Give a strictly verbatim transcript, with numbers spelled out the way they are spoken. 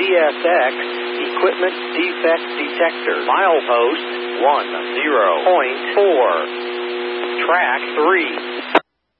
S X Equipment Defect Detector. Milepost one zero point four. Track three.